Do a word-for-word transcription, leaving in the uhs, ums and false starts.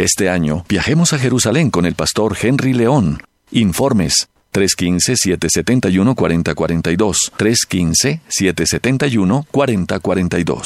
Este año, viajemos a Jerusalén con el pastor Henry León. Informes: tres uno cinco, siete siete uno, cuatro cero cuatro dos, tres uno cinco, siete siete uno, cuatro cero cuatro dos.